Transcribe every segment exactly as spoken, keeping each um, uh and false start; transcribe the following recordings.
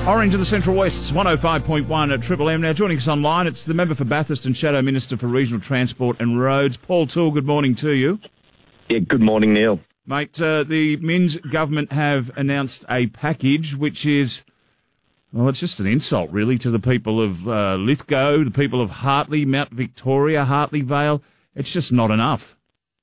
Orange in the Central West, it's one oh five point one at Triple M. Now, joining us online, it's the member for Bathurst and Shadow Minister for Regional Transport and Roads, Paul Toole. Good morning to you. Yeah, good morning, Neil. Mate, uh, the Minns government have announced a package which is, well, it's just an insult, really, to the people of uh, Lithgow, the people of Hartley, Mount Victoria, Hartley Vale. It's just not enough.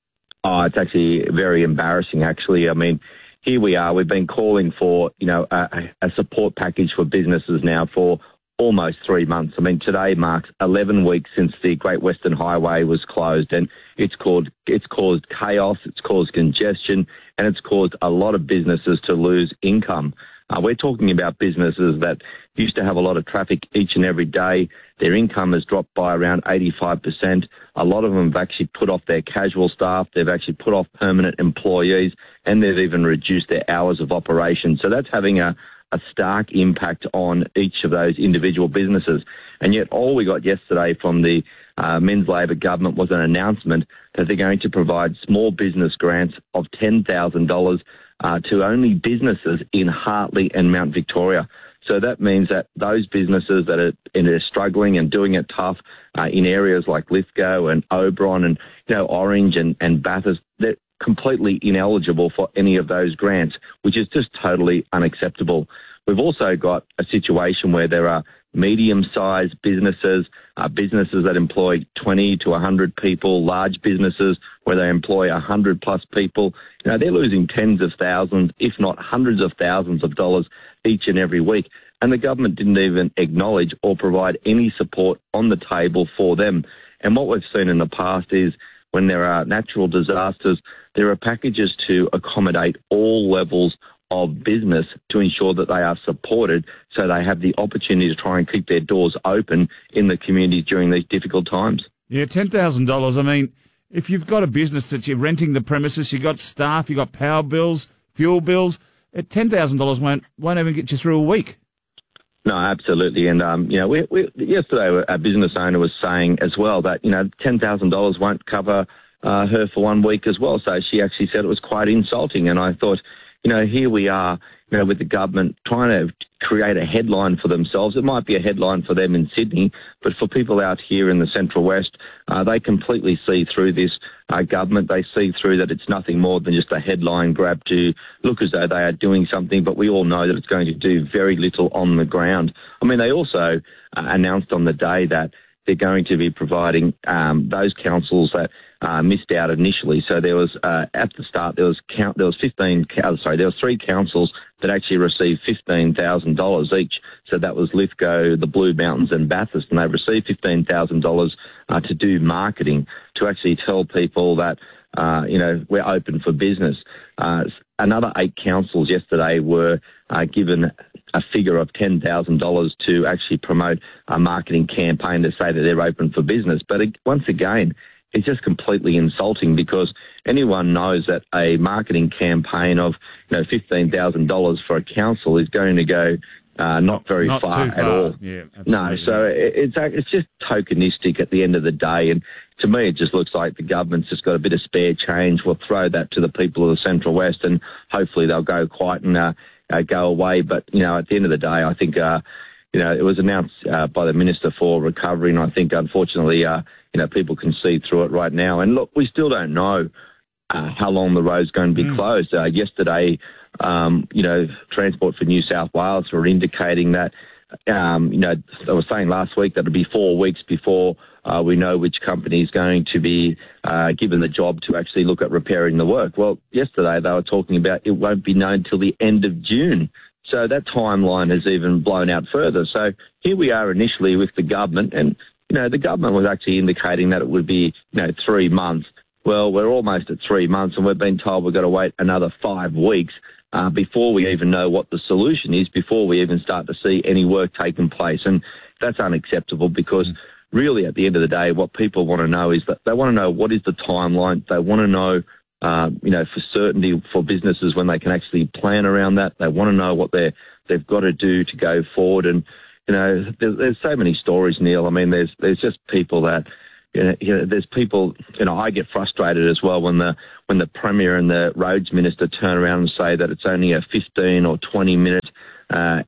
Oh, it's actually very embarrassing, actually. I mean, here we are. We've been calling for, you know, a, a support package for businesses now for almost three months. I mean, today marks eleven weeks since the Great Western Highway was closed, and it's caused, it's caused chaos, it's caused congestion, and it's caused a lot of businesses to lose income. Uh, we're talking about businesses that used to have a lot of traffic each and every day. Their income has dropped by around eighty-five percent. A lot of them have actually put off their casual staff. They've actually put off permanent employees, and they've even reduced their hours of operation. So that's having a, a stark impact on each of those individual businesses. And yet all we got yesterday from the uh, Men's Labor government was an announcement that they're going to provide small business grants of ten thousand dollars Uh, to only businesses in Hartley and Mount Victoria. So that means that those businesses that are, and are struggling and doing it tough uh, in areas like Lithgow and Oberon and, you know, Orange and, and Bathurst, they're completely ineligible for any of those grants, which is just totally unacceptable. We've also got a situation where there are medium-sized businesses, uh, businesses that employ twenty to one hundred people, large businesses where they employ one hundred plus people. You know, they're losing tens of thousands, if not hundreds of thousands of dollars each and every week. And the government didn't even acknowledge or provide any support on the table for them. And what we've seen in the past is when there are natural disasters, there are packages to accommodate all levels of business to ensure that they are supported so they have the opportunity to try and keep their doors open in the community during these difficult times. Yeah, ten thousand dollars. I mean, if you've got a business that you're renting the premises, you've got staff, you've got power bills, fuel bills, ten thousand dollars won't, won't even get you through a week. No, absolutely. And, um, you know, we, we, yesterday a business owner was saying as well that, you know, ten thousand dollars won't cover uh, her for one week as well. So she actually said it was quite insulting. And I thought, you know, here we are, you know, with the government trying to create a headline for themselves. It might be a headline for them in Sydney, but for people out here in the Central West, uh, they completely see through this uh, government. They see through that it's nothing more than just a headline grab to look as though they are doing something, but we all know that it's going to do very little on the ground. I mean, they also uh, announced on the day that they're going to be providing um, those councils that uh, missed out initially. So there was uh, at the start there was count there was fifteen sorry there was three councils that actually received fifteen thousand dollars each. So that was Lithgow, the Blue Mountains, and Bathurst, and they received fifteen thousand dollars uh, to do marketing to actually tell people that uh, you know we're open for business. Uh, another eight councils yesterday were uh, given a figure of ten thousand dollars to actually promote a marketing campaign to say that they're open for business. But it, once again, it's just completely insulting because anyone knows that a marketing campaign of, you know, fifteen thousand dollars for a council is going to go uh, not very not far, far at all. Yeah, no, so it, it's it's just tokenistic at the end of the day. And to me, it just looks like the government's just got a bit of spare change. We'll throw that to the people of the Central West and hopefully they'll go quiet and uh, uh, go away. But, you know, at the end of the day, I think, uh, you know, it was announced uh, by the Minister for Recovery, and I think, unfortunately, uh, you know, people can see through it right now. And look, we still don't know uh, how long the road's going to be mm. closed. Uh, yesterday, um, you know, Transport for New South Wales were indicating that, um, you know, they were saying last week that it'll be four weeks before uh, we know which company is going to be uh, given the job to actually look at repairing the work. Well, yesterday they were talking about it won't be known till the end of June. So that timeline has even blown out further. So here we are initially with the government, and, you know, the government was actually indicating that it would be, you know, three months. Well, we're almost at three months, and we've been told we've got to wait another five weeks uh, before we even know what the solution is, before we even start to see any work taking place. And that's unacceptable because really at the end of the day, what people want to know is that they want to know what is the timeline. They want to know Uh, you know, for certainty for businesses when they can actually plan around that. They want to know what they're, they've got to do to go forward. And, you know, there's, there's so many stories, Neil. I mean, there's there's just people that, you know, you know, there's people, you know, I get frustrated as well when the when the Premier and the Roads Minister turn around and say that it's only a fifteen or twenty minute uh,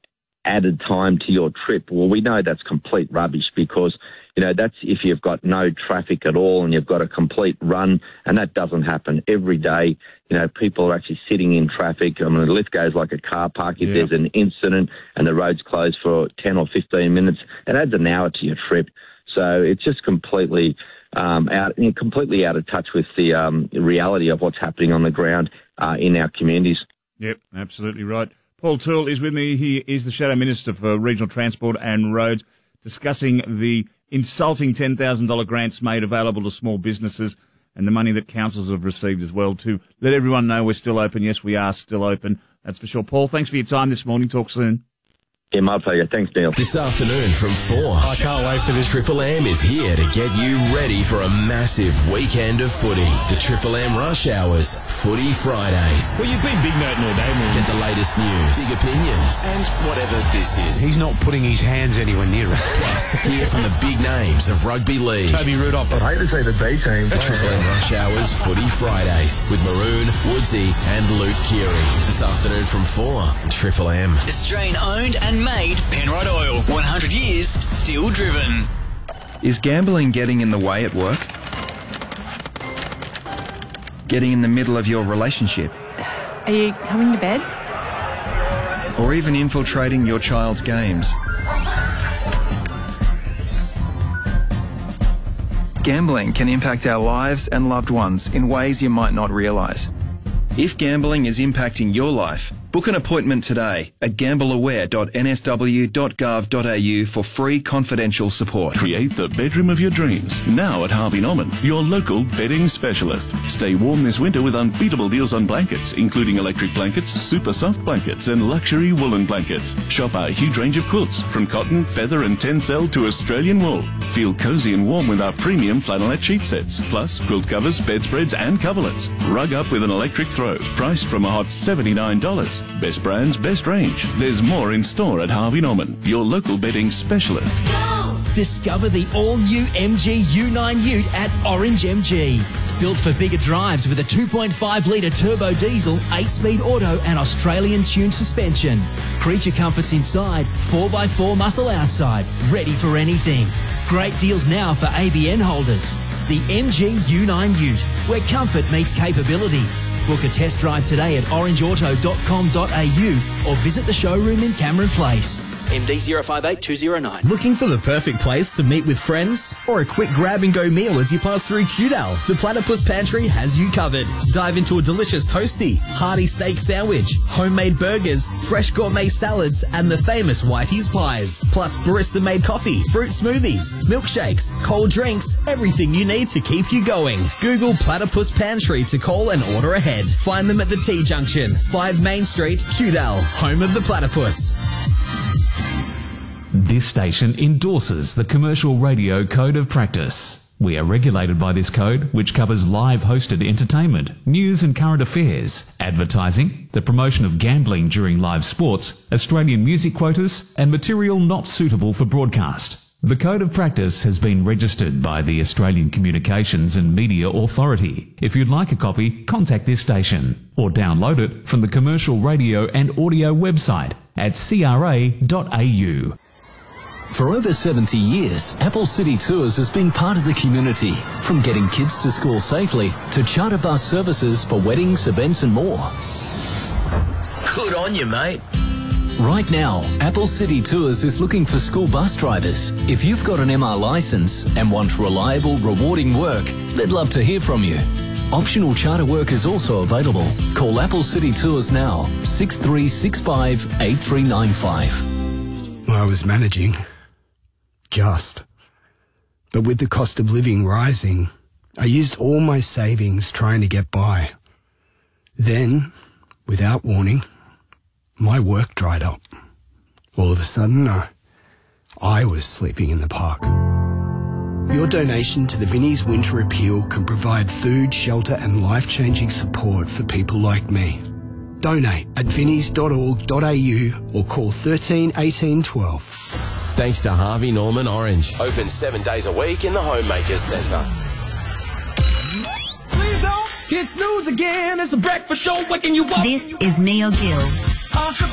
added time to your trip. Well, we know that's complete rubbish because, you know, that's if you've got no traffic at all and you've got a complete run, and that doesn't happen every day. You know, people are actually sitting in traffic. I mean, Lithgow is like a car park. If yeah. there's an incident and the road's closed for ten or fifteen minutes, it adds an hour to your trip. So it's just completely um, out, completely out of touch with the um, reality of what's happening on the ground uh, in our communities. Yep, absolutely right. Paul Toole is with me. He is the Shadow Minister for Regional Transport and Roads, discussing the insulting ten thousand dollars grants made available to small businesses and the money that councils have received as well, to let everyone know we're still open. Yes, we are still open. That's for sure. Paul, thanks for your time this morning. Talk soon. Yeah, my pleasure. Thanks, Neil. This afternoon from four. I can't wait for this. Triple M is here to get you ready for a massive weekend of footy. The Triple M Rush Hours Footy Fridays. Well, you've been big noting all day, man. Get the latest news, big opinions, and whatever this is. He's not putting his hands anywhere near it. Plus, hear from the big names of rugby league. Toby Rudolph. I'd hate to see the B team. Triple M Rush Hours Footy Fridays with Maroon, Woodsy, and Luke Keary. This afternoon from four. Triple M. Australian owned and made Penrod Oil. one hundred years, still driven. Is gambling getting in the way at work? Getting in the middle of your relationship? Are you coming to bed? Or even infiltrating your child's games? Gambling can impact our lives and loved ones in ways you might not realise. If gambling is impacting your life, book an appointment today at gamble aware dot n s w dot gov dot a u for free confidential support. Create the bedroom of your dreams. Now at Harvey Norman, your local bedding specialist. Stay warm this winter with unbeatable deals on blankets, including electric blankets, super soft blankets, and luxury woolen blankets. Shop our huge range of quilts, from cotton, feather, and tencel to Australian wool. Feel cozy and warm with our premium flannelette sheet sets, plus quilt covers, bedspreads, and coverlets. Rug up with an electric throw, priced from a hot seventy-nine dollars. Best brands, best range. There's more in store at Harvey Norman, your local bedding specialist. Go! Discover the all-new M G U nine Ute at Orange M G. Built for bigger drives with a two point five litre turbo diesel, eight-speed auto and Australian-tuned suspension. Creature comforts inside, four by four muscle outside, ready for anything. Great deals now for A B N holders. The M G U nine Ute, where comfort meets capability. Book a test drive today at orange auto dot com dot a u or visit the showroom in Cameron Place. M D zero five eight two zero nine. Looking for the perfect place to meet with friends? Or a quick grab-and-go meal as you pass through Cudal? The Platypus Pantry has you covered. Dive into a delicious toasty, hearty steak sandwich, homemade burgers, fresh gourmet salads, and the famous Whitey's pies. Plus barista-made coffee, fruit smoothies, milkshakes, cold drinks, everything you need to keep you going. Google Platypus Pantry to call and order ahead. Find them at the T-Junction, five Main Street, Cudal, home of the platypus. This station endorses the Commercial Radio Code of Practice. We are regulated by this code, which covers live hosted entertainment, news and current affairs, advertising, the promotion of gambling during live sports, Australian music quotas, and material not suitable for broadcast. The Code of Practice has been registered by the Australian Communications and Media Authority. If you'd like a copy, contact this station or download it from the Commercial Radio and Audio website at c r a dot a u. For over seventy years, Apple City Tours has been part of the community, from getting kids to school safely to charter bus services for weddings, events and more. Good on you, mate. Right now, Apple City Tours is looking for school bus drivers. If you've got an M R licence and want reliable, rewarding work, they'd love to hear from you. Optional charter work is also available. Call Apple City Tours now, six three six five eight three nine five. I was managing. Just. But with the cost of living rising, I used all my savings trying to get by. Then, without warning, my work dried up. All of a sudden, uh, I was sleeping in the park. Your donation to the Vinnie's Winter Appeal can provide food, shelter and life-changing support for people like me. Donate at vinnies dot org dot a u or call thirteen eighteen twelve. Thanks to Harvey Norman Orange. Open seven days a week in the Homemakers Centre. Please don't hit snooze again. It's a breakfast show waking you up. This is Neil Gill.